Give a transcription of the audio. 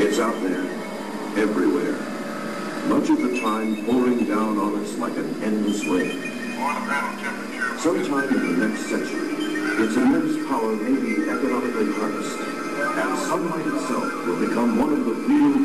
It's out there, everywhere. Much of the time pouring down on us like an endless rain. Sometime in the next century, its immense power may be economically harnessed, and sunlight itself will become one of the real